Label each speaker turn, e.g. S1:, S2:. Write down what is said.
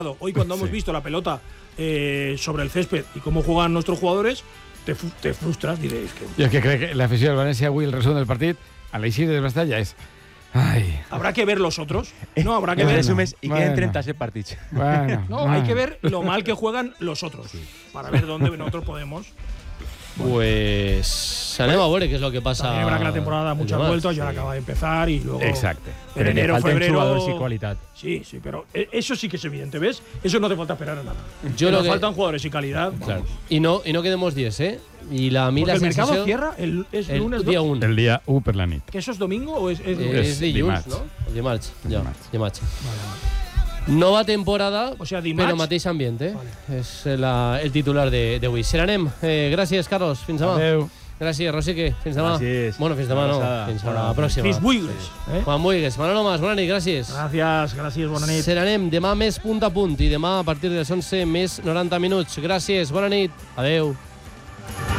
S1: Hoy cuando hemos visto la pelota sobre el césped y cómo juegan nuestros jugadores, te frustras, diréis que...
S2: I és que crec que l'afició del València avui, el resum del partit, a l'eixir de Mestalla és... Ai.
S1: Habrá que ver los otros. No, habrá que ver...
S3: Y queden 37 partits.
S2: Bueno,
S1: No, hay que ver lo mal que juegan los otros. Para ver dónde nosotros podemos.
S4: Pues anem a veure què és el que passa.
S1: También habrá que la temporada da muchas vueltas, ya acaba de empezar y luego...
S2: Exacte.
S1: En enero, febrero...
S3: jugadors y qualitat.
S1: Sí, pero eso sí que es evidente, ¿ves? Eso no te falta esperar a nada.
S4: Yo lo
S1: Nos
S4: que-
S1: faltan jugadores y calidad.
S4: Claro. I no quedemos 10, ¿eh? I la
S1: Porque
S4: mira
S1: el mercado
S4: sensació...
S1: cierra es
S4: el
S1: lunes
S4: dia
S1: 2.
S4: 1.
S2: el dia 1 per la nit.
S1: ¿Que eso es domingo o es lunes?
S4: És dilluns,
S2: dimarts.
S4: no? Dimarts. Ja,
S2: Dimarts.
S4: dimarts. Nova temporada,
S1: O sea, dimarts.
S4: però mateix ambient, eh? És el titular d'avui. Seranem. Gràcies, Carlos. Fins demà.
S2: Adéu.
S4: Gràcies, Rosique. Fins demà.
S3: Gràcies.
S4: Bueno, fins demà no.
S3: Una
S4: Fins a
S3: abraçada.
S4: la pròxima.
S1: Fins Buigues.
S4: Juan Buigues. Manolo Mas, bona nit, gràcies.
S1: Gràcies, bona nit.
S4: Seranem demà més punt a punt i demà a partir de les 11 més 90 minuts. Gràcies, bona nit. Adeu.